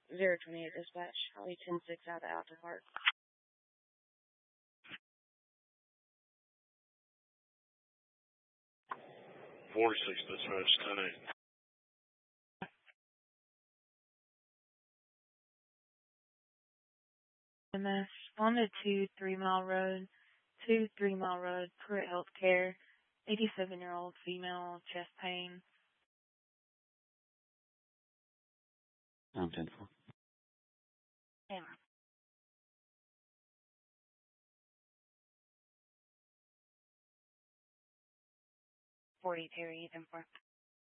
028 dispatch. Holly 10-6 out of Alton Park. 46 dispatch 10-8. MS responded to 3 Mile Road, Pruitt Healthcare, 87-year-old female, chest pain. I'm 10-4. Yeah. 42 Ethan Park.